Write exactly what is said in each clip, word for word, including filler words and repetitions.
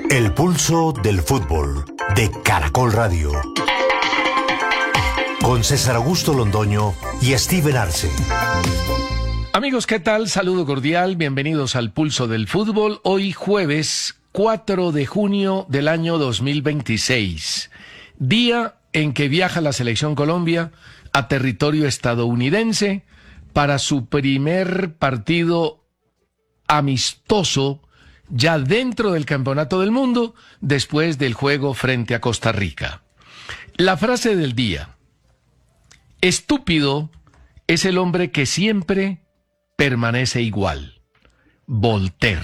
El pulso del fútbol de Caracol Radio. Con César Augusto Londoño y Steven Arce. Amigos, ¿qué tal? Saludo cordial, bienvenidos al Pulso del Fútbol. Hoy jueves cuatro de junio del año dos mil veintiséis, día en que viaja la Selección Colombia a territorio estadounidense para su primer partido amistoso ya dentro del Campeonato del Mundo después del juego frente a Costa Rica. La frase del día: estúpido es el hombre que siempre permanece igual. Voltaire.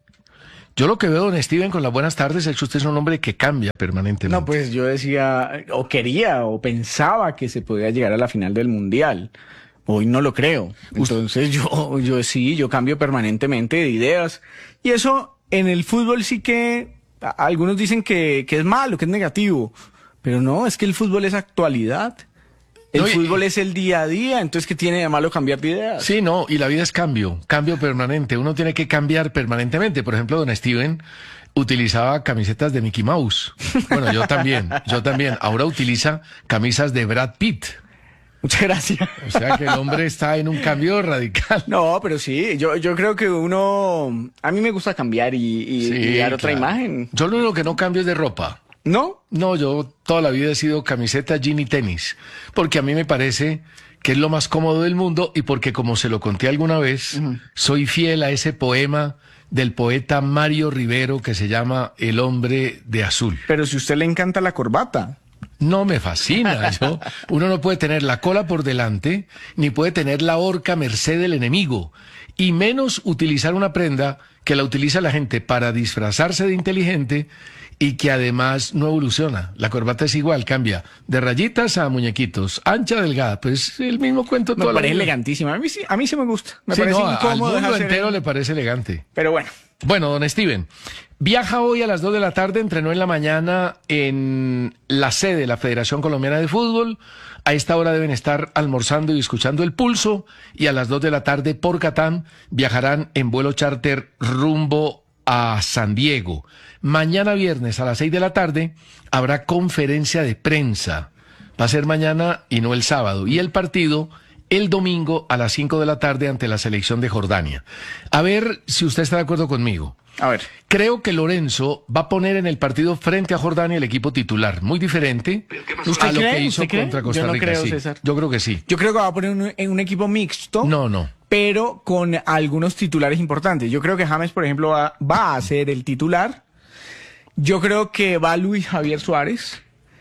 Yo lo que veo, don Steven, con las buenas tardes, es que usted es un hombre que cambia permanentemente. No, pues yo decía, o quería, o pensaba que se podía llegar a la final del Mundial. Hoy no lo creo. Entonces yo, yo sí, yo cambio permanentemente de ideas. Y eso en el fútbol sí que algunos dicen que, que es malo, que es negativo. Pero no, es que el fútbol es actualidad. El no, y, fútbol es el día a día, entonces ¿qué tiene de malo cambiar de ideas? Sí, no, y la vida es cambio, cambio permanente. Uno tiene que cambiar permanentemente. Por ejemplo, don Steven utilizaba camisetas de Mickey Mouse. Bueno, yo también, yo también. Ahora utiliza camisas de Brad Pitt. Muchas gracias. O sea que el hombre está en un cambio radical. No, pero sí, yo, yo creo que uno... A mí me gusta cambiar y, y, sí, y dar otra claro. imagen. Yo lo único que no cambio es de ropa. ¿No? No, yo toda la vida he sido camiseta, jean y tenis, porque a mí me parece que es lo más cómodo del mundo y porque, como se lo conté alguna vez, uh-huh. soy fiel a ese poema del poeta Mario Rivero que se llama El hombre de azul. Pero si a usted le encanta la corbata. No, me fascina. Yo, uno no puede tener la cola por delante, ni puede tener la horca merced del enemigo, y menos utilizar una prenda que la utiliza la gente para disfrazarse de inteligente y que además no evoluciona. La corbata es igual, cambia de rayitas a muñequitos, ancha, delgada, pues el mismo cuento. Me toda parece la vida. elegantísima. A mí sí, a mí sí me gusta. Me sí, parece no, incómodo. Al mundo entero el... le parece elegante. Pero bueno. Bueno, don Steven, viaja hoy a las dos de la tarde, entrenó en la mañana en la sede de la Federación Colombiana de Fútbol. A esta hora deben estar almorzando y escuchando el pulso, y a las dos de la tarde por Catán viajarán en vuelo charter rumbo a San Diego. Mañana viernes a las seis de la tarde habrá conferencia de prensa. Va a ser mañana y no el sábado. Y el partido el domingo a las cinco de la tarde ante la selección de Jordania. A ver si usted está de acuerdo conmigo. A ver. Creo que Lorenzo va a poner en el partido frente a Jordania el equipo titular. Muy diferente ¿Usted a lo cree? que hizo ¿Usted contra cree? Costa Yo no Rica. creo, sí. César. Yo creo que sí. Yo creo que va a poner un, en un equipo mixto. No, no. Pero con algunos titulares importantes. Yo creo que James, por ejemplo, va, va a ser el titular. Yo creo que va Luis Javier Suárez.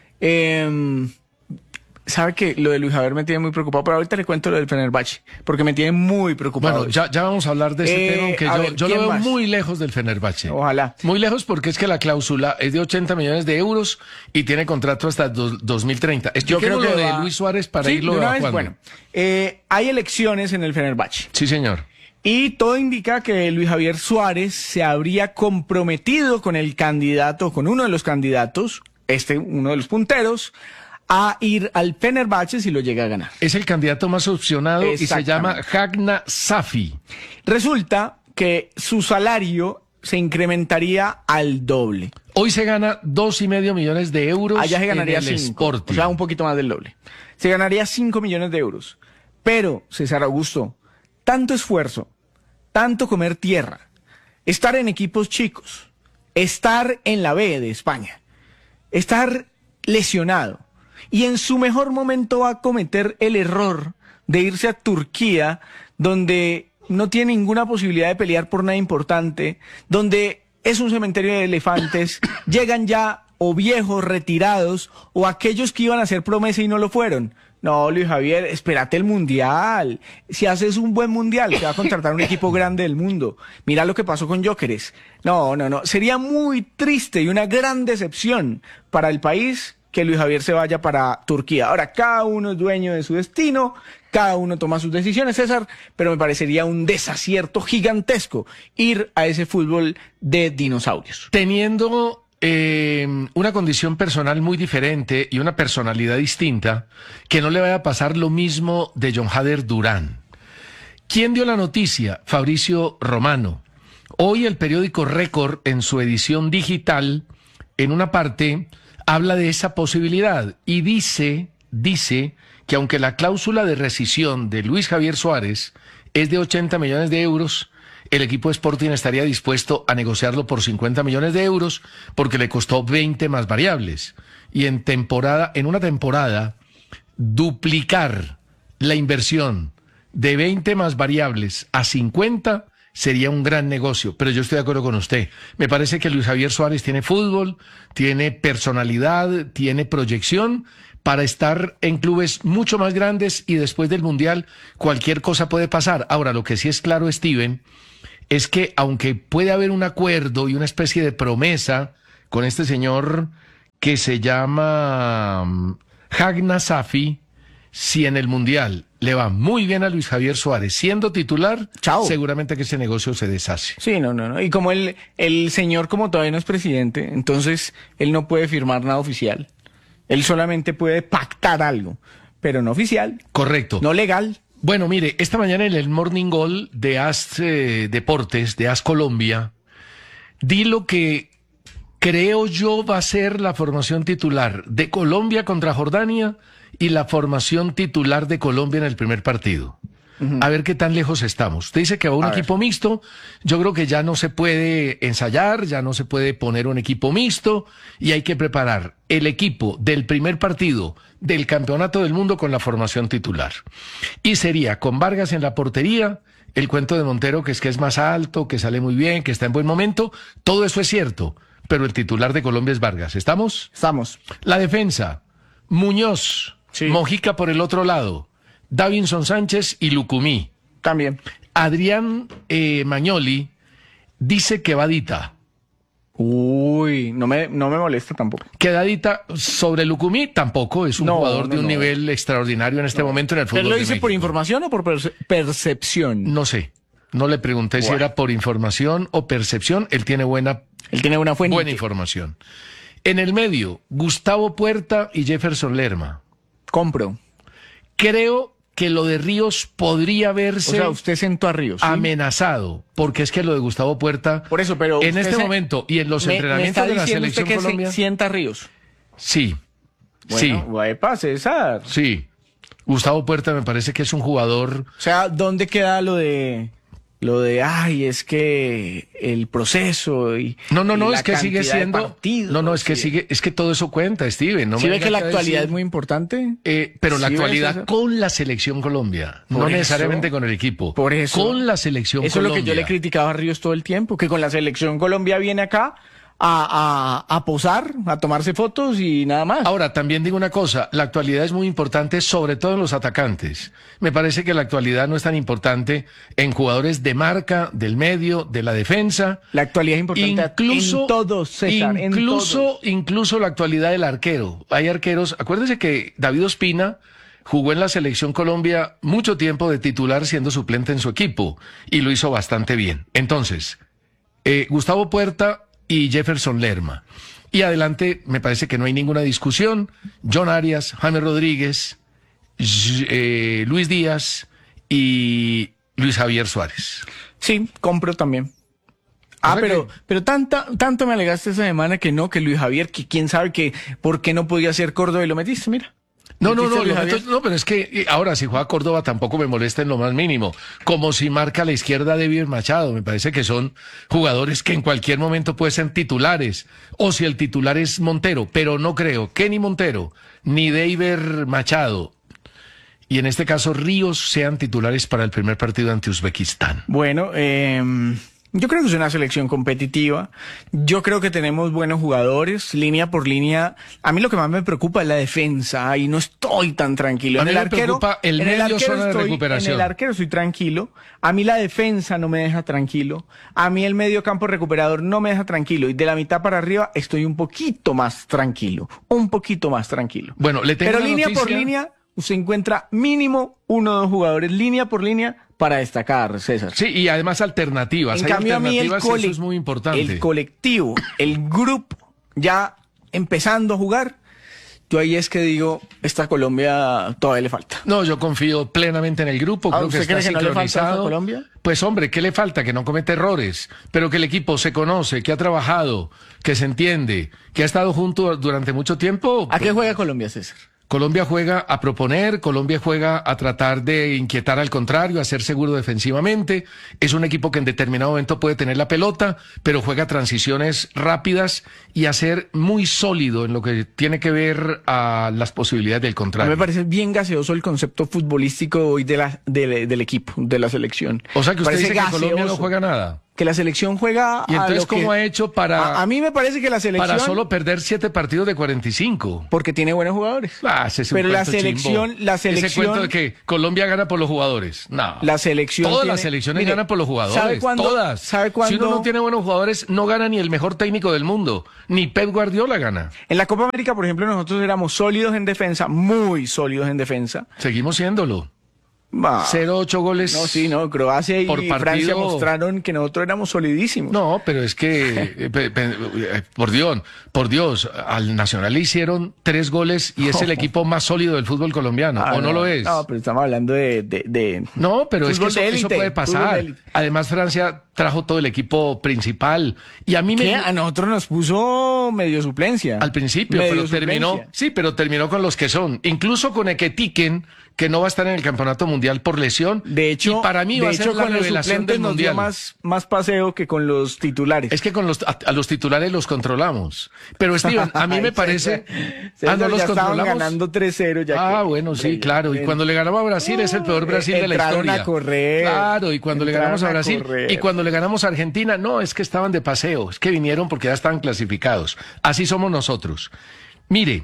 Eh, Sabe que lo de Luis Javier me tiene muy preocupado, pero ahorita le cuento lo del Fenerbahce, porque me tiene muy preocupado. Bueno, ya, ya vamos a hablar de ese eh, tema, aunque yo, ver, yo lo veo más? muy lejos del Fenerbahce. Ojalá. Muy lejos, porque es que la cláusula es de ochenta millones de euros y tiene contrato hasta dos mil treinta. Yo creo que lo de va... Luis Suárez para sí, irlo de una evacuando. vez, bueno, eh, hay elecciones en el Fenerbahce. Sí, señor. Y todo indica que Luis Javier Suárez se habría comprometido con el candidato, con uno de los candidatos, este, uno de los punteros, a ir al Fenerbahce si lo llega a ganar. Es el candidato más opcionado y se llama Hagna Safi. Resulta que su salario se incrementaría al doble. Hoy se gana dos y medio millones de euros. Allá se ganaría en el cinco, Sporting. o sea, un poquito más del doble. Se ganaría cinco millones de euros. Pero, César Augusto, tanto esfuerzo, tanto comer tierra, estar en equipos chicos, estar en la B de España, estar lesionado, y en su mejor momento va a cometer el error de irse a Turquía, donde no tiene ninguna posibilidad de pelear por nada importante, donde es un cementerio de elefantes, llegan ya o viejos retirados o aquellos que iban a hacer promesa y no lo fueron. No, Luis Javier, espérate el Mundial. Si haces un buen Mundial, te va a contratar un equipo grande del mundo. Mira lo que pasó con Gyökeres. No, no, no. Sería muy triste y una gran decepción para el país que Luis Javier se vaya para Turquía. Ahora, cada uno es dueño de su destino, cada uno toma sus decisiones, César, pero me parecería un desacierto gigantesco ir a ese fútbol de dinosaurios. Teniendo eh, una condición personal muy diferente y una personalidad distinta, que no le vaya a pasar lo mismo de John Hader Durán. ¿Quién dio la noticia? Fabricio Romano. Hoy el periódico Récord, en su edición digital, en una parte, habla de esa posibilidad y dice, dice que aunque la cláusula de rescisión de Luis Javier Suárez es de ochenta millones de euros, el equipo Sporting estaría dispuesto a negociarlo por cincuenta millones de euros porque le costó veinte más variables. Y en temporada, en una temporada, duplicar la inversión de veinte más variables a cincuenta sería un gran negocio, pero yo estoy de acuerdo con usted. Me parece que Luis Javier Suárez tiene fútbol, tiene personalidad, tiene proyección para estar en clubes mucho más grandes y después del Mundial cualquier cosa puede pasar. Ahora, lo que sí es claro, Steven, es que aunque puede haber un acuerdo y una especie de promesa con este señor que se llama um, Hagna Safi, si en el Mundial le va muy bien a Luis Javier Suárez siendo titular, Chao. seguramente que ese negocio se deshace. Sí, no, no, no. Y como el, el señor como todavía no es presidente, entonces él no puede firmar nada oficial. Él solamente puede pactar algo, pero no oficial. Correcto. No legal. Bueno, mire, esta mañana en el Morning Goal de As eh, Deportes, de As Colombia, di lo que creo yo va a ser la formación titular de Colombia contra Jordania y la formación titular de Colombia en el primer partido. Uh-huh. A ver qué tan lejos estamos. Usted dice que va un a equipo ver. mixto. Yo creo que ya no se puede ensayar, ya no se puede poner un equipo mixto y hay que preparar el equipo del primer partido del Campeonato del Mundo con la formación titular. Y sería con Vargas en la portería, el cuento de Montero que es que es más alto, que sale muy bien, que está en buen momento. Todo eso es cierto, pero el titular de Colombia es Vargas. ¿Estamos? Estamos. La defensa, Muñoz, sí. Mojica por el otro lado, Davinson Sánchez y Lucumí. También. Adrián eh, Magnoli dice que Vadita. Uy, no me, no me molesta tampoco. Quedadita sobre Lucumí tampoco, es un no, jugador de no, un no. nivel extraordinario en este no. momento en el fútbol. ¿Él lo dice de por información o por perce- percepción? No sé, no le pregunté bueno. si era por información o percepción, él tiene buena, él tiene una fuente. buena información. En el medio, Gustavo Puerta y Jefferson Lerma. Compro. Creo que lo de Ríos podría verse... O sea, usted sentó a Ríos, ¿sí? Amenazado, porque es que lo de Gustavo Puerta... Por eso, pero... En este se... momento y en los me, entrenamientos me de la Selección usted que Colombia... Se sienta a Ríos. Sí, bueno, sí. Guepa, César. Sí. Gustavo Puerta me parece que es un jugador... O sea, ¿dónde queda lo de... Lo de, ay, es que el proceso y... No, no, no, y es que sigue siendo... Partidos, no, no, es que sí. sigue... Es que todo eso cuenta, Steven. No ¿Sí ve que la actualidad decir, es muy importante? Eh, pero ¿Sí la actualidad ves, con la Selección Colombia. Por no eso, necesariamente con el equipo. Por eso. Con la Selección Eso Colombia. Eso es lo que yo le criticaba a Ríos todo el tiempo, que con la Selección Colombia viene acá... A, a, a posar, a tomarse fotos y nada más. Ahora, también digo una cosa, la actualidad es muy importante, sobre todo en los atacantes. Me parece que la actualidad no es tan importante en jugadores de marca, del medio, de la defensa. La actualidad es importante incluso, en todos, César, incluso, en todos. Incluso la actualidad del arquero. Hay arqueros, acuérdense que David Ospina jugó en la Selección Colombia mucho tiempo de titular siendo suplente en su equipo y lo hizo bastante bien. Entonces, eh, Gustavo Puerta y Jefferson Lerma. Y adelante, me parece que no hay ninguna discusión. John Arias, James Rodríguez, eh, Luis Díaz y Luis Javier Suárez. Sí, compro también. Ah, o sea pero, que... pero tanta, tanto me alegaste esa semana que no, que Luis Javier, que quién sabe que por qué no podía ser Córdoba y lo metiste, mira. No, no, no, meto, no, pero es que ahora si juega Córdoba tampoco me molesta en lo más mínimo. Como si marca a la izquierda David Machado, me parece que son jugadores que en cualquier momento pueden ser titulares. O si el titular es Montero, pero no creo que ni Montero, ni David Machado, y en este caso Ríos, sean titulares para el primer partido ante Uzbekistán. Bueno, eh... yo creo que es una selección competitiva. Yo creo que tenemos buenos jugadores, línea por línea. A mí lo que más me preocupa es la defensa y no estoy tan tranquilo. A en mí el me arquero, preocupa el en el medio arquero zona de estoy, recuperación. En el arquero estoy tranquilo. A mí la defensa no me deja tranquilo. A mí el medio campo recuperador no me deja tranquilo. Y de la mitad para arriba estoy un poquito más tranquilo. Un poquito más tranquilo. Bueno, le tengo Pero una línea noticia... por línea, usted encuentra mínimo uno o dos jugadores, línea por línea, para destacar, César. Sí, y además alternativas. En Hay cambio, a mí el, alternativas y eso es muy importante. el colectivo, el grupo, ya empezando a jugar, yo ahí es que digo, esta Colombia todavía le falta. No, yo confío plenamente en el grupo, Ah, creo que ¿usted está cree que no le falta a esta sincronizado. Colombia? Pues hombre, ¿qué le falta? Que no cometa errores, pero que el equipo se conoce, que ha trabajado, que se entiende, que ha estado junto durante mucho tiempo. ¿A qué juega Colombia, César? Colombia juega a proponer, Colombia juega a tratar de inquietar al contrario, a ser seguro defensivamente. Es un equipo que en determinado momento puede tener la pelota, pero juega transiciones rápidas y a ser muy sólido en lo que tiene que ver a las posibilidades del A mí contrario. me parece bien gaseoso el concepto futbolístico hoy de la, de- del equipo, de la selección. O sea que usted Parece dice que Colombia no gaseoso. juega nada. Que la selección juega ¿Y a entonces lo que- cómo ha hecho para, A, a mí me parece que la selección... para solo perder siete partidos de cuarenta y cinco? Porque tiene buenos jugadores. Ah, ese es un Pero la cuento selección, chimbo. la Ese selección... cuento de que Colombia gana por los jugadores. No. La selección Todas tiene- las selecciones Mire, ganan por los jugadores. ¿sabe cuándo- Todas. sabe Si cuándo- uno no tiene buenos jugadores, no gana ni el mejor técnico del mundo. Ni Pep Guardiola gana. En la Copa América, por ejemplo, nosotros éramos sólidos en defensa, muy sólidos en defensa. Seguimos siéndolo. Bah. Cero ocho goles. No, sí, no, Croacia y por partido. Francia mostraron que nosotros éramos solidísimos. No, pero es que, eh, pe- pe- eh, por Dios, por Dios, al Nacional le hicieron tres goles y es el equipo más sólido del fútbol colombiano, Ah, ¿o no, lo es? No, pero estamos hablando de... de, de- No, pero es que Fútbol eso, de eso élite, puede fútbol de pasar. élite. Además, Francia trajo todo el equipo principal y a mí me... ¿Qué? A nosotros nos puso medio suplencia. Al principio, Medio pero terminó, suplencia. sí, pero terminó con los que son. Incluso con Eketiken, que no va a estar en el campeonato mundial por lesión. De hecho, y para mí de va a hecho, ser la con los revelación suplentes del nos dio mundial. más, más paseo que con los titulares. Es que con los a, a los titulares los controlamos. Pero Steven, a mí me Ay, parece, César, ah, no los ya estaban controlamos. ganando tres cero ya. Ah, que- bueno, sí, hombre, claro. Y ya- cuando le ganamos a Brasil es el peor Brasil de la Entraron historia. a correr. Claro, y cuando le ganamos a Entraron a Brasil correr. y cuando le ganamos a Argentina, no, es que estaban de paseo, es que vinieron porque ya estaban clasificados. Así somos nosotros. Mire,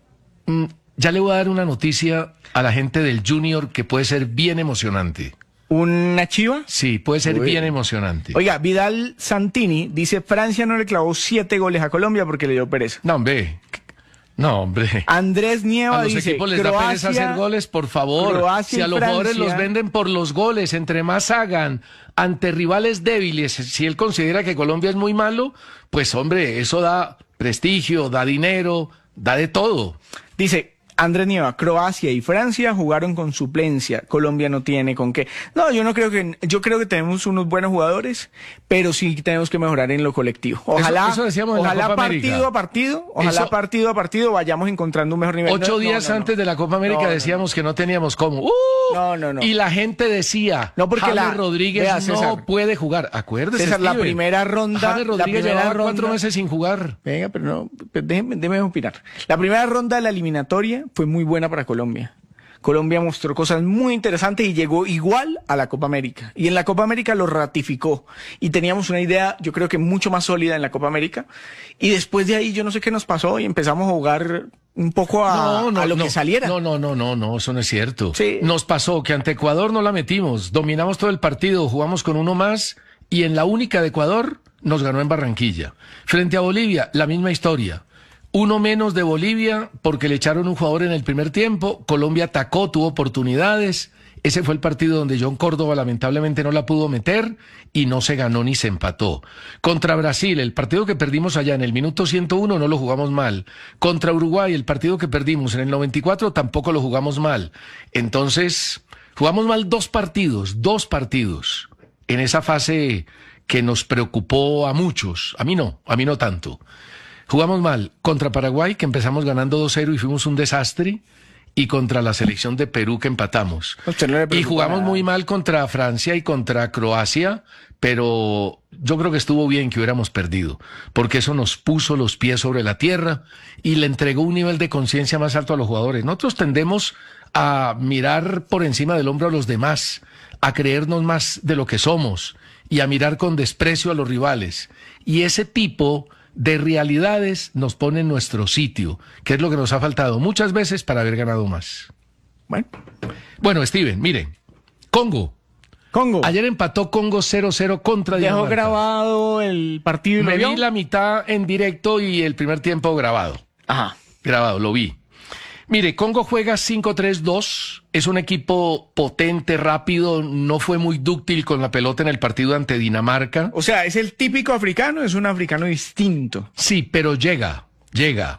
mm, ya le voy a dar una noticia a la gente del Junior que puede ser bien emocionante. ¿Una chiva? Sí, puede ser Uy. bien emocionante. Oiga, Vidal Santini dice, Francia no le clavó siete goles a Colombia porque le dio pereza. No, hombre. No, hombre. Andrés Nieva A los dice, equipos les da pereza Croacia- hacer goles, por favor. Croacia Si a y los jugadores Francia- los venden por los goles, entre más hagan ante rivales débiles, si él considera que Colombia es muy malo, pues hombre, eso da prestigio, da dinero, da de todo. Dice, Andrés Nieva, Croacia y Francia jugaron con suplencia. Colombia no tiene con qué. No, yo no creo que, yo creo que tenemos unos buenos jugadores, pero sí tenemos que mejorar en lo colectivo. Ojalá, eso decíamos en la ojalá Copa partido América. a partido, ojalá Eso- partido a partido vayamos encontrando un mejor nivel. Ocho No, no, días no, no. antes de la Copa América No, no, decíamos que no teníamos cómo. ¡Uh! No, no, no. Y la gente decía, No, porque James la- Rodríguez vea, no César. puede jugar. Acuérdese, César, la Steven. primera ronda- James la Rodríguez primera llevaba cuatro ronda- meses sin jugar. Venga, pero no, pues déjeme, déjeme opinar. La primera ronda de la eliminatoria fue muy buena para Colombia. Colombia mostró cosas muy interesantes y llegó igual a la Copa América. Y en la Copa América lo ratificó. Y teníamos una idea, yo creo que mucho más sólida en la Copa América. Y después de ahí yo no sé qué nos pasó y empezamos a jugar un poco a, a lo no. que saliera. No, no, no, no, no, eso no es cierto. Sí. Nos pasó que ante Ecuador no la metimos, dominamos todo el partido, jugamos con uno más y en la única de Ecuador nos ganó en Barranquilla. Frente a Bolivia, la misma historia. Uno menos de Bolivia porque le echaron un jugador en el primer tiempo. Colombia atacó, tuvo oportunidades. Ese fue el partido donde John Córdoba lamentablemente no la pudo meter y no se ganó ni se empató. Contra Brasil, el partido que perdimos allá en el minuto ciento uno no lo jugamos mal. Contra Uruguay, el partido que perdimos en el noventa y cuatro tampoco lo jugamos mal. Entonces, jugamos mal dos partidos, dos partidos en esa fase que nos preocupó a muchos. A mí no, a mí no tanto. Jugamos mal contra Paraguay, que empezamos ganando dos cero y fuimos un desastre, y contra la selección de Perú, que empatamos. Usted no le Y preocupa jugamos nada. muy mal contra Francia y contra Croacia, pero yo creo que estuvo bien que hubiéramos perdido, porque eso nos puso los pies sobre la tierra y le entregó un nivel de conciencia más alto a los jugadores. Nosotros tendemos a mirar por encima del hombro a los demás, a creernos más de lo que somos y a mirar con desprecio a los rivales. Y ese tipo de realidades nos pone en nuestro sitio, que es lo que nos ha faltado muchas veces para haber ganado más. Bueno, Bueno, Steven, mire, Congo. Congo. Ayer empató Congo cero cero contra Dejó Dinamarca. grabado el partido y Me lo vio. vi la mitad en directo y el primer tiempo grabado. Ajá. Grabado, lo vi. Mire, Congo juega cinco tres dos, es un equipo potente, rápido, no fue muy dúctil con la pelota en el partido ante Dinamarca. O sea, es el típico africano, es un africano distinto. Sí, pero llega, llega.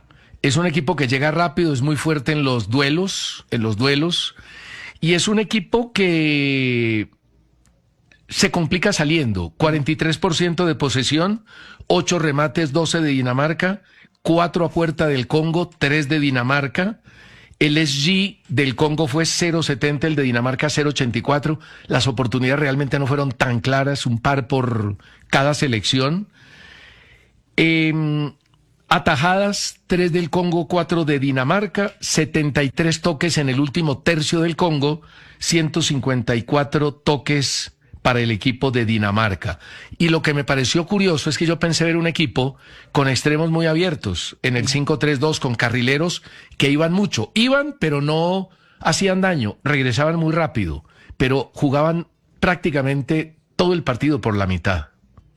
Es un equipo que llega rápido, es muy fuerte en los duelos, en los duelos, y es un equipo que se complica saliendo. cuarenta y tres por ciento de posesión, ocho remates, doce de Dinamarca, cuatro a puerta del Congo, tres de Dinamarca. El S G del Congo fue cero punto setenta, el de Dinamarca cero punto ochenta y cuatro. Las oportunidades realmente no fueron tan claras, un par por cada selección. Eh, atajadas, tres del Congo, cuatro de Dinamarca, setenta y tres toques en el último tercio del Congo, ciento cincuenta y cuatro toques para el equipo de Dinamarca. Y lo que me pareció curioso es que yo pensé ver un equipo con extremos muy abiertos, en el cinco tres dos, con carrileros que iban mucho. Iban, pero no hacían daño, regresaban muy rápido, pero jugaban prácticamente todo el partido por la mitad.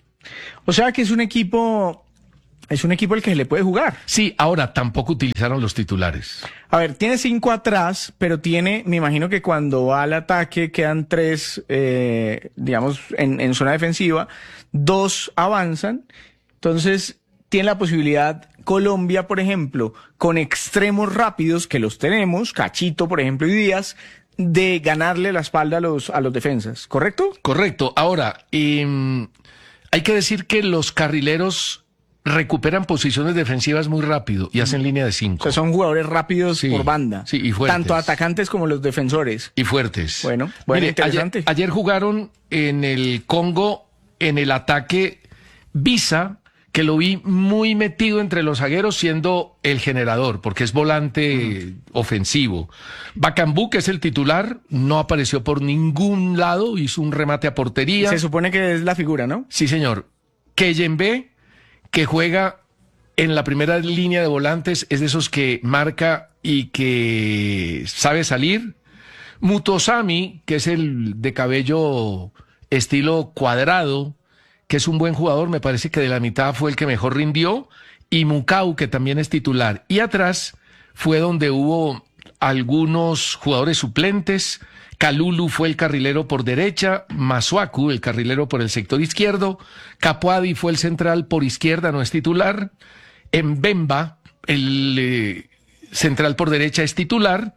O sea que es un equipo, es un equipo al que se le puede jugar. Sí, ahora tampoco utilizaron los titulares. A ver, tiene cinco atrás, pero tiene, me imagino que cuando va al ataque quedan tres, eh, digamos, en, en zona defensiva, dos avanzan, entonces tiene la posibilidad Colombia, por ejemplo, con extremos rápidos que los tenemos, Cachito, por ejemplo, y Díaz, de ganarle la espalda a los, a los defensas, ¿correcto? Correcto. Ahora, eh, hay que decir que los carrileros recuperan posiciones defensivas muy rápido y hacen línea de cinco. O sea, son jugadores rápidos Sí, por banda. sí, y fuertes. Tanto atacantes como los defensores. Y fuertes. Bueno, bueno, Mire, interesante. Ayer, ayer jugaron en el Congo, en el ataque, Visa, que lo vi muy metido entre los zagueros siendo el generador, porque es volante uh-huh. ofensivo. Bakambu, que es el titular, no apareció por ningún lado, hizo un remate a portería. Se supone que es la figura, ¿no? Sí, señor. Keyembe, que juega en la primera línea de volantes, es de esos que marca y que sabe salir. Mutosami, que es el de cabello estilo cuadrado, que es un buen jugador, me parece que de la mitad fue el que mejor rindió, y Mukau, que también es titular. Y atrás fue donde hubo algunos jugadores suplentes. Kalulu fue el carrilero por derecha, Masuaku el carrilero por el sector izquierdo, Capuadi fue el central por izquierda, no es titular, Mbemba, el eh, central por derecha, es titular,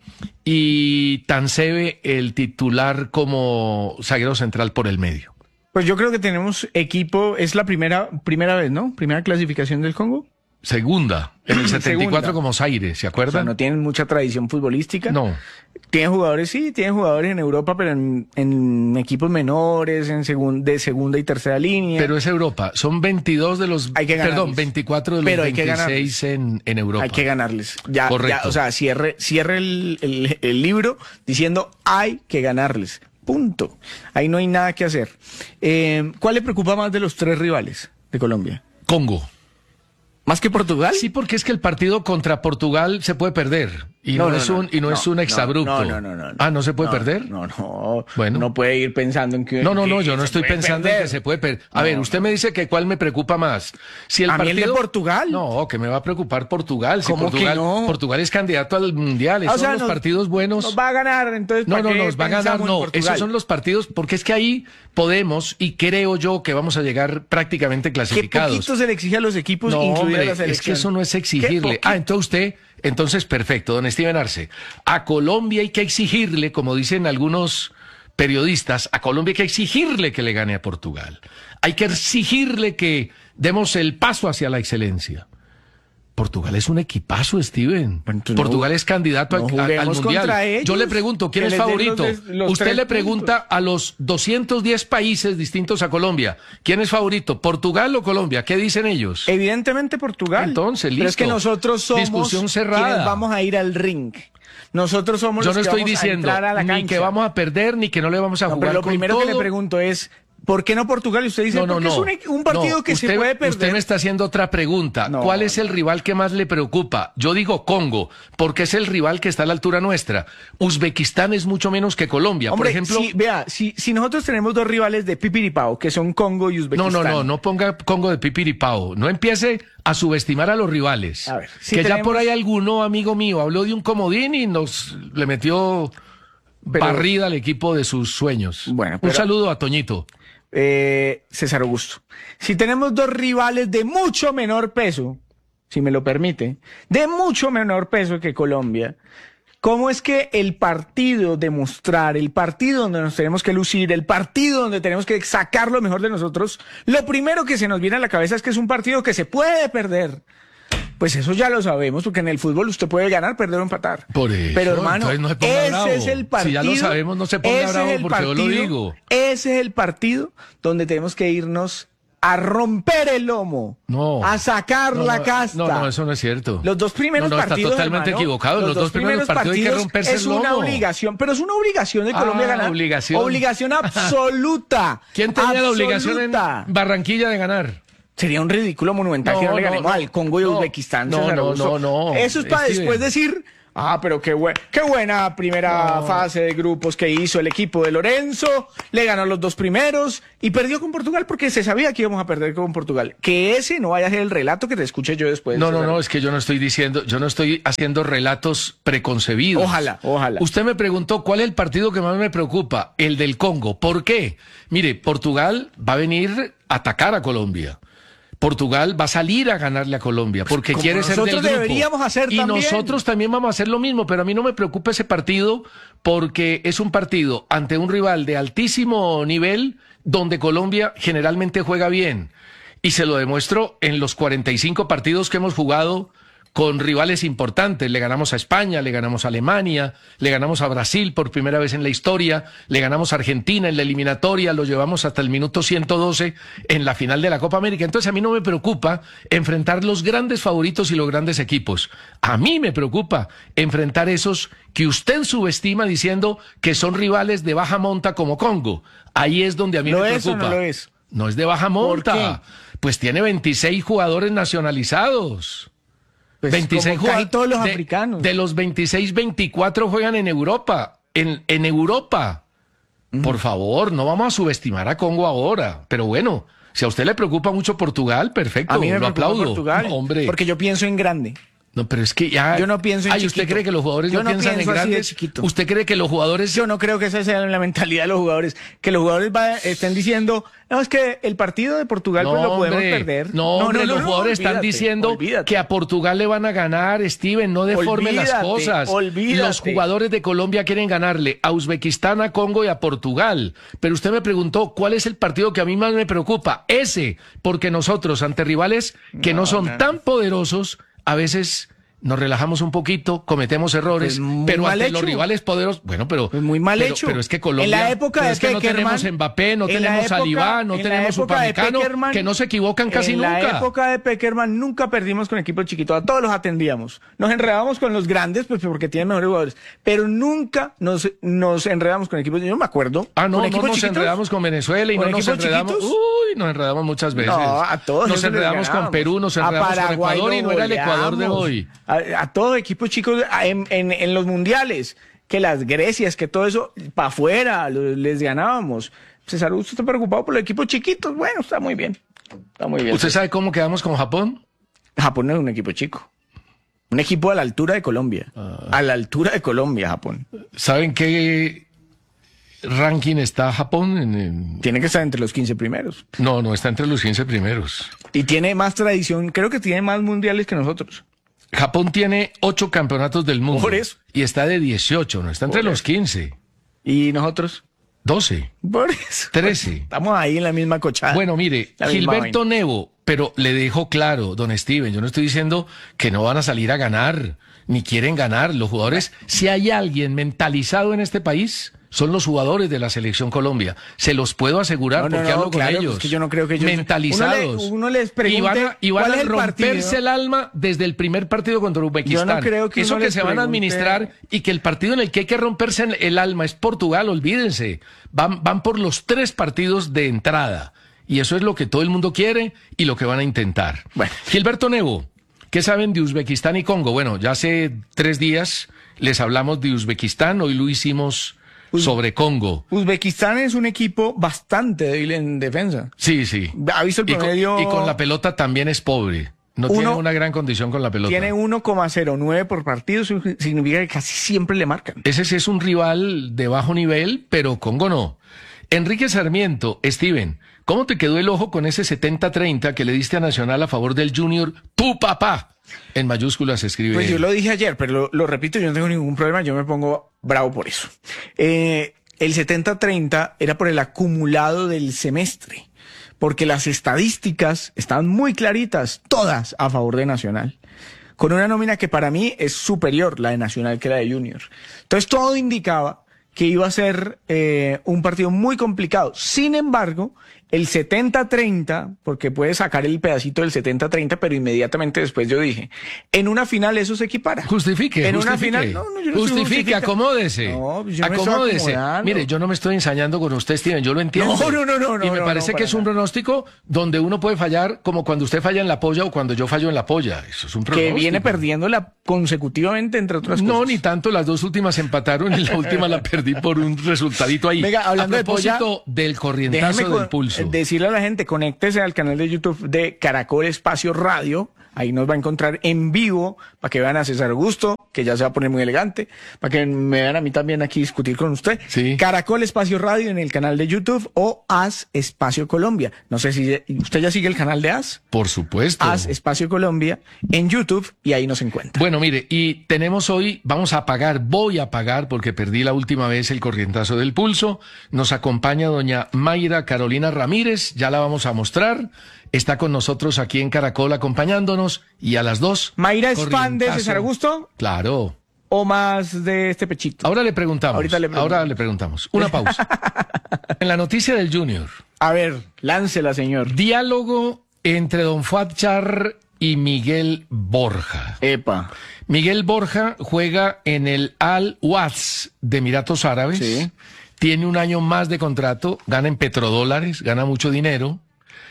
y Tansebe, el titular como zaguero central por el medio. Pues yo creo que tenemos equipo, es la primera, primera vez, ¿no? Primera clasificación del Congo. Segunda, en el setenta y cuatro Segunda. como Zaire, ¿se O acuerdan? sea, no tienen mucha tradición futbolística. No. Tienen jugadores, sí, tienen jugadores en Europa, pero en, en equipos menores, en segun, de segunda y tercera línea. Pero es Europa, son veintidós de los, Hay que ganarles. perdón, veinticuatro de los Pero hay que veintiséis en, en Europa. Hay que ganarles. Ya, Correcto. ya, o sea, cierre, cierre el, el, el libro diciendo hay que ganarles. Punto. Ahí no hay nada que hacer. Eh, ¿Cuál le preocupa más de los tres rivales de Colombia? Congo. ¿Más que Portugal? Sí, porque es que el partido contra Portugal se puede perder. Y no, no, no es un, y no, no es un exabrupto. No, no, no, no, no. Ah, ¿no se puede no, perder? No, no. Bueno. No puede ir pensando en que. No, no, no, que yo no estoy pensando perder. en que se puede perder. A no, ver, usted no. me dice que cuál me preocupa más. Si el ¿A mí partido... el de Portugal? No, que me va a preocupar Portugal. Si ¿Cómo Portugal, que no? Portugal es candidato al Mundial. Esos Ah, o sea, son los nos, partidos buenos. Nos va a ganar, entonces. No, ¿para no, qué nos va a ganar, pensamos en no. Portugal? Esos son los partidos, porque es que ahí podemos, y creo yo que vamos a llegar prácticamente ¿Qué clasificados. poquito se le exige a los equipos, No, incluida hombre, la selección? es que eso no es exigirle. Ah, entonces usted, entonces perfecto, don Steven Arce. A Colombia hay que exigirle, como dicen algunos periodistas, a Colombia hay que exigirle que le gane a Portugal. Hay que exigirle que demos el paso hacia la excelencia. Portugal es un equipazo, Steven. Bueno, Portugal no, es candidato no al, al, al Mundial. ellos, Yo le pregunto, ¿quién es favorito? Los, los Usted le pregunta puntos. a los doscientos diez países distintos a Colombia, ¿quién es favorito? ¿Portugal o Colombia? ¿Qué dicen ellos? Evidentemente Portugal. Entonces, listo. Pero es que nosotros somos Discusión cerrada. quienes vamos a ir al ring. Nosotros somos Yo los no que estoy vamos diciendo a entrar a la ni cancha. que vamos a perder ni que no le vamos a No, jugar pero lo con primero todo. que le pregunto es, ¿por qué no Portugal? Y usted dice, No, no, porque no. es un, un partido No, que usted, se puede perder. Usted me está haciendo otra pregunta. No, ¿Cuál es el no. rival que más le preocupa? Yo digo Congo, porque es el rival que está a la altura nuestra. Uzbekistán es mucho menos que Colombia. Hombre, Por ejemplo... si, vea, si, si nosotros tenemos dos rivales de pipiripao, que son Congo y No, Uzbekistán. no, no, no ponga Congo de pipiripao. No empiece a subestimar a los rivales. A ver, si que ya tenemos- por ahí alguno amigo mío habló de un comodín y nos le metió Pero- barrida al equipo de sus sueños. Bueno, Un pero- saludo a Toñito. Eh, César Augusto. Si tenemos dos rivales de mucho menor peso, si me lo permite, de mucho menor peso que Colombia. ¿Cómo es que el partido de mostrar, el partido donde nos tenemos que lucir, el partido donde tenemos que sacar lo mejor de nosotros, lo primero que se nos viene a la cabeza es que es un partido que se puede perder? Pues eso ya lo sabemos, porque en el fútbol usted puede ganar, perder o empatar. Por eso, pero hermano, no se ponga ese bravo. es el partido. Si ya lo sabemos, no se ponga bravo porque partido, yo lo digo. Ese es el partido donde tenemos que irnos a romper el lomo, no, a sacar no, la casta. No, no, eso no es cierto. Los dos primeros no, no, partidos, está totalmente hermano, equivocado. Los, los dos, dos primeros, primeros partidos, partidos hay que romperse es el lomo. una obligación, pero es una obligación de Colombia ah, ganar. Obligación. Obligación absoluta. ¿Quién tenía absoluta. la obligación en Barranquilla de ganar? Sería un ridículo monumental no, que no, no le ganemos no, al Congo y no, Uzbekistán. No, no, no, no. Eso es para Steven. Después decir, ah, pero qué, buen, qué buena primera no. fase de grupos que hizo el equipo de Lorenzo, le ganó los dos primeros y perdió con Portugal porque se sabía que íbamos a perder con Portugal. Que ese no vaya a ser el relato que te escuche yo después. No, no, no, es que yo no estoy diciendo, yo no estoy haciendo relatos preconcebidos. Ojalá, ojalá. Usted me preguntó cuál es el partido que más me preocupa, el del Congo. ¿Por qué? Mire, Portugal va a venir a atacar a Colombia. Portugal va a salir a ganarle a Colombia porque Como quiere ser del grupo. Nosotros deberíamos hacer y también. nosotros también vamos a hacer lo mismo, pero a mí no me preocupa ese partido porque es un partido ante un rival de altísimo nivel donde Colombia generalmente juega bien. Y se lo demuestro en los cuarenta y cinco partidos que hemos jugado con rivales importantes. Le ganamos a España, le ganamos a Alemania, le ganamos a Brasil por primera vez en la historia, le ganamos a Argentina en la eliminatoria, lo llevamos hasta el minuto ciento doce en la final de la Copa América. Entonces a mí no me preocupa enfrentar los grandes favoritos y los grandes equipos. A mí me preocupa enfrentar esos que usted subestima diciendo que son rivales de baja monta como Congo. Ahí es donde a mí ¿Lo me es preocupa. O no lo es? No es de baja monta. ¿Por qué? Pues tiene veintiséis jugadores nacionalizados. Pues veintiséis jugadores. Todos los de, africanos. De los veintiséis, veinticuatro juegan en Europa. En, en Europa. Uh-huh. Por favor, no vamos a subestimar a Congo ahora. Pero bueno, si a usted le preocupa mucho Portugal, perfecto, a mí me lo aplaudo. Portugal, no, hombre. Porque yo pienso en grande. No, pero es que ya... Yo no pienso en Ay, chiquito. ¿usted cree que los jugadores yo no, no piensan en grandes? ¿Usted cree que los jugadores...? Yo no creo que esa sea la mentalidad de los jugadores. Que los jugadores va, estén diciendo, no, es que el partido de Portugal no, pues lo podemos hombre, perder. No, no, hombre, no, los no, jugadores no, están diciendo olvídate. que a Portugal le van a ganar, Steven, no deformen olvídate, las cosas. Olvídate. Los jugadores de Colombia quieren ganarle a Uzbekistán, a Congo y a Portugal. Pero usted me preguntó, ¿cuál es el partido que a mí más me preocupa? Ese, porque nosotros, ante rivales que no, no son no. tan poderosos, a veces... Nos relajamos un poquito, cometemos errores, pues pero ante hecho. los rivales poderosos, bueno, pero pues muy mal pero, hecho. Pero es que Colombia, en la época de es que Peckerman, no tenemos Mbappé, no tenemos época, Alibá, no tenemos Upamecano, que no se equivocan casi en nunca. En la época de Peckerman nunca perdimos con equipos chiquitos, a todos los atendíamos. Nos enredábamos con los grandes, pues porque tienen mejores jugadores, pero nunca nos, nos enredamos con equipos. Yo me acuerdo. Ah, no, con no equipos nos chiquitos, enredamos con Venezuela y no nos enredamos. Chiquitos? Uy, nos enredamos muchas veces. No, a todos nos enredamos con Perú, nos enredamos con Ecuador y no era el Ecuador de hoy. A, a todos equipos chicos. A, En, en, en los mundiales, que las Grecias, que todo eso, para afuera, les ganábamos. César, ¿usted está preocupado por los equipos chiquitos? Bueno, está muy bien. Está muy bien. ¿Usted sabe cómo quedamos con Japón? Japón no es un equipo chico. Un equipo a la altura de Colombia. Ah. A la altura de Colombia, Japón. ¿Saben qué ranking está Japón? En, en... Tiene que estar entre los quince primeros. No, no está entre los quince primeros. Y tiene más tradición, creo que tiene más mundiales que nosotros. Japón tiene ocho campeonatos del mundo. Por eso. Y está de dieciocho, no está entre Por los eso. quince. ¿Y nosotros? doce. Por eso. trece. Estamos ahí en la misma cochada. Bueno, mire, Gilberto Nevo, pero le dejo claro, don Steven, yo no estoy diciendo que no van a salir a ganar, ni quieren ganar. Los jugadores, si hay alguien mentalizado en este país, son los jugadores de la Selección Colombia. Se los puedo asegurar no, no, porque no, hablo claro, con ellos. Es que yo no creo que ellos... Mentalizados. Uno, le, uno les pregunte y van a, y van cuál a es el romperse partido. el alma desde el primer partido contra Uzbekistán. Yo no creo que Eso uno que les se van a pregunte... administrar y que el partido en el que hay que romperse el alma es Portugal, olvídense. Van, van por los tres partidos de entrada. Y eso es lo que todo el mundo quiere y lo que van a intentar. Bueno. Gilberto Nevo, ¿qué saben de Uzbekistán y Congo? Bueno, ya hace tres días les hablamos de Uzbekistán, hoy lo hicimos sobre Congo. Uzbekistán es un equipo bastante débil en defensa. Sí, sí. ¿Ha visto el promedio? Y con, y con la pelota también es pobre. No uno, tiene una gran condición con la pelota. Tiene uno coma cero nueve por partido, significa que casi siempre le marcan. Ese sí es un rival de bajo nivel, pero Congo no. Enrique Sarmiento, Steven, ¿cómo te quedó el ojo con ese setenta treinta que le diste a Nacional a favor del Junior? ¡Tu papá! En mayúsculas se escribe. Pues yo él. lo dije ayer, pero lo, lo repito, yo no tengo ningún problema, yo me pongo bravo por eso. Eh, el setenta treinta era por el acumulado del semestre, porque las estadísticas están muy claritas, todas a favor de Nacional, con una nómina que para mí es superior, la de Nacional, que la de Junior. Entonces todo indicaba que iba a ser eh, un partido muy complicado. Sin embargo, el setenta treinta, porque puede sacar el pedacito del setenta treinta, pero inmediatamente después yo dije, en una final eso se equipara. Justifique, en justifique. una final, no, no, yo no justifique, justifica. acomódese. No, yo me estoy acomódese. acomodando. Mire, yo no me estoy ensañando con usted, Steven, yo lo entiendo. No, no, no, no, Y me no, parece no, que para es un nada. pronóstico donde uno puede fallar como cuando usted falla en la polla o cuando yo fallo en la polla. Eso es un pronóstico. Que viene perdiéndola consecutivamente, entre otras No, cosas. ni tanto, las dos últimas empataron y la última la perdí por un resultadito ahí. Venga, hablando a de polla, propósito del corrientazo Déjeme del con- pulso. decirle a la gente, conéctese al canal de YouTube de Caracol Espacio Radio. Ahí nos va a encontrar en vivo para que vean a César Augusto, que ya se va a poner muy elegante, para que me vean a mí también aquí discutir con usted. Sí. Caracol Espacio Radio en el canal de YouTube o As Espacio Colombia. No sé si usted ya sigue el canal de As. Por supuesto. As Espacio Colombia en YouTube y ahí nos encuentra. Bueno, mire, y tenemos hoy, vamos a pagar, voy a pagar porque perdí la última vez el corrientazo del pulso. Nos acompaña doña Mayra Carolina Ramírez, ya la vamos a mostrar. Está con nosotros aquí en Caracol acompañándonos y a las dos. ¿Mayra es fan de corrientazo. César Augusto Claro. o más de este pechito? Ahora le preguntamos. Ahorita le pregunto. Ahora le preguntamos. Una pausa. En la noticia del Junior, A ver, láncela, señor. diálogo entre don Fuatchar y Miguel Borja. Epa. Miguel Borja juega en el Al-Waz de Emiratos Árabes. Sí. Tiene un año más de contrato, gana en petrodólares, gana mucho dinero.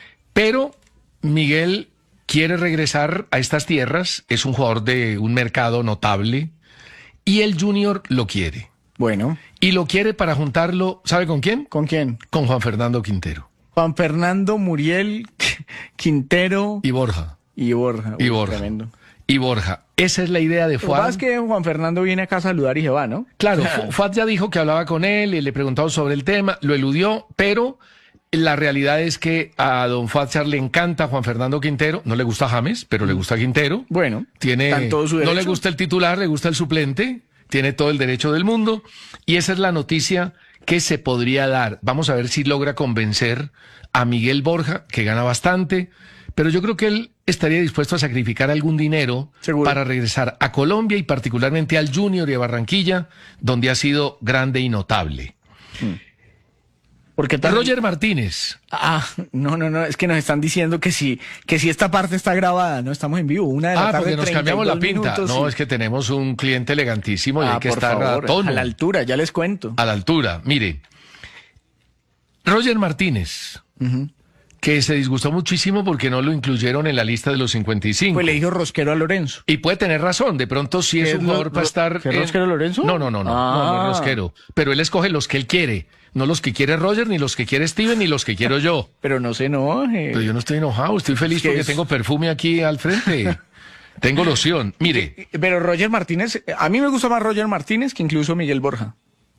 Pero Miguel quiere regresar a estas tierras, es un jugador de un mercado notable y el Junior lo quiere. Bueno, Y lo quiere para juntarlo, ¿sabe con quién? ¿con quién? Con Juan Fernando Quintero Juan Fernando Muriel, Quintero y Borja. y Borja. Y Uy, Borja. Tremendo. Y Borja. Esa es la idea de Lo que Fuad. pasa es que Juan Fernando viene acá a saludar y se va, ¿no? Claro, Fu- Fuad ya dijo que hablaba con él y le preguntaron sobre el tema, lo eludió, pero la realidad es que a don Fuad le encanta Juan Fernando Quintero, no le gusta James, pero le gusta Quintero. Bueno, Tiene, está en todo su no le derecho. gusta el titular, le gusta el suplente, tiene todo el derecho del mundo y esa es la noticia que se podría dar. Vamos a ver si logra convencer a Miguel Borja, que gana bastante, pero yo creo que él estaría dispuesto a sacrificar algún dinero Seguro. para regresar a Colombia y particularmente al Junior y a Barranquilla, donde ha sido grande y notable. Porque tal... Roger Martínez. Ah, no, no, no, es que nos están diciendo que si, que si esta parte está grabada, no estamos en vivo, una de la Ah, tarde. porque nos cambiamos la treinta y dos pinta. minutos, No, sí. es que tenemos un cliente elegantísimo y Ah, hay que por estar favor, a tono. a la altura, ya les cuento. A la altura. Mire, Roger Martínez, que se disgustó muchísimo porque no lo incluyeron en la lista de los cincuenta y cinco. Pues le dijo Rosquero a Lorenzo. Y puede tener razón, de pronto sí es ¿Qué un es jugador lo- para lo- estar... ¿que es en- Rosquero Lorenzo? No, no, no, no, no, no Ah. es Rosquero. Pero él escoge los que él quiere, no los que quiere Roger, ni los que quiere Steven, ni los que quiero yo. Pero no se enoje. Pero yo no estoy enojado, estoy feliz Es que porque es- tengo perfume aquí al frente. Tengo loción. Mire, Pero Roger Martínez, a mí me gusta más Roger Martínez que incluso Miguel Borja.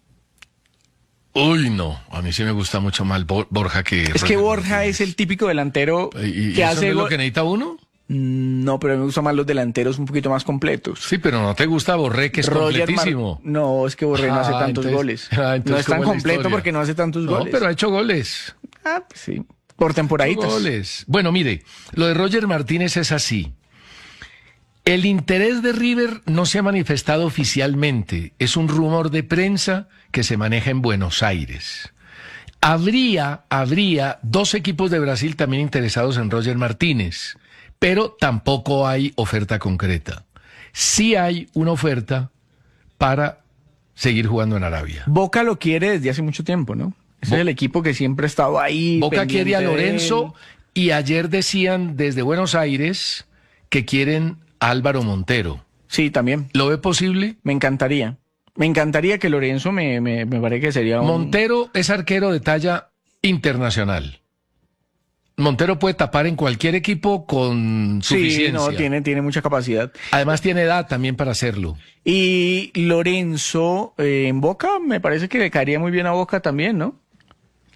uy, no, a mí sí me gusta mucho más Bo- Borja que... Es que Roger Borja Martínez. es el típico delantero ¿Y, y que eso hace no es lo gol- que necesita uno? Mm, No, pero a mí me gustan más los delanteros un poquito más completos. Sí, pero no te gusta Borré, que es Roger Mar- completísimo. No, es que Borré no hace Ah, tantos entonces- goles. ah, entonces, no es tan ¿cómo es la completo historia? porque no hace tantos No, goles. pero ha hecho goles. Ah, pues sí. Por temporaditas. Goles. Bueno, mire, lo de Roger Martínez es así. El interés de River no se ha manifestado oficialmente. Es un rumor de prensa que se maneja en Buenos Aires. Habría, habría dos equipos de Brasil también interesados en Roger Martínez, pero tampoco hay oferta concreta. Sí hay una oferta para seguir jugando en Arabia. Boca lo quiere desde hace mucho tiempo, ¿no? Ese Bo- es el equipo que siempre ha estado ahí. Boca pendiente quiere a de Lorenzo él. y ayer decían desde Buenos Aires que quieren a Álvaro Montero. Sí, también. ¿Lo ve posible? Me encantaría. Me encantaría que Lorenzo me, me, me parece que sería un... Montero es arquero de talla internacional. Montero puede tapar en cualquier equipo con Sí, suficiencia. no, tiene, tiene mucha capacidad. Además tiene edad también para hacerlo. Y Lorenzo eh, en Boca, me parece que le caería muy bien a Boca también, ¿no?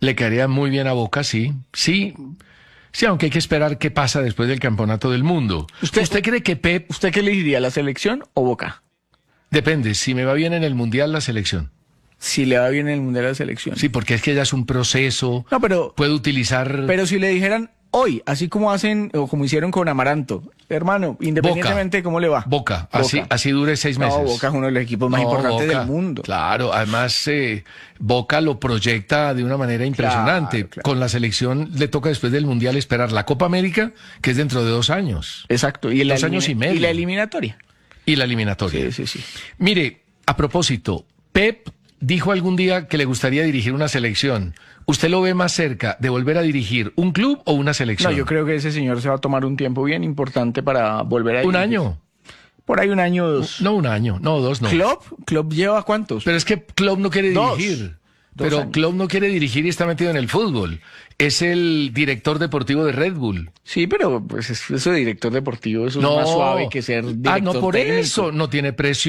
Le caería muy bien a Boca, sí. Sí, sí, aunque hay que esperar qué pasa después del Campeonato del Mundo. ¿Usted, ¿Usted cree que Pep... ¿Usted qué le diría, la selección o Boca? Depende, si me va bien en el Mundial, la selección. Si le va bien en el Mundial a la selección. Sí, porque es que ya es un proceso. No, pero... Puede utilizar... Pero si le dijeran hoy, así como hacen o como hicieron con Amaranto, hermano, independientemente Boca, de cómo le va. Boca, así, Boca. así dure seis meses. No, Boca es uno de los equipos más No, importantes Boca, del mundo. Claro, además eh, Boca lo proyecta de una manera impresionante. Claro, claro. Con la selección le toca después del Mundial esperar la Copa América, que es dentro de dos años. Exacto. Y la Dos años y medio. Y la eliminatoria. Y la eliminatoria. Sí, sí, sí. Mire, a propósito, Pep dijo algún día que le gustaría dirigir una selección. ¿Usted lo ve más cerca de volver a dirigir un club o una selección? No, yo creo que ese señor se va a tomar un tiempo bien importante para volver a ¿Un dirigir. año? Por ahí un año o dos. No, un año. No, dos no. ¿Klopp? ¿Klopp lleva cuántos? Pero es que Klopp no quiere Dos. dirigir. Dos Pero años. Klopp no quiere dirigir y está metido en el fútbol. Es el director deportivo de Red Bull. Sí, pero pues eso de director deportivo eso No. es más suave que ser director Ah, no, por técnico. eso no tiene presión.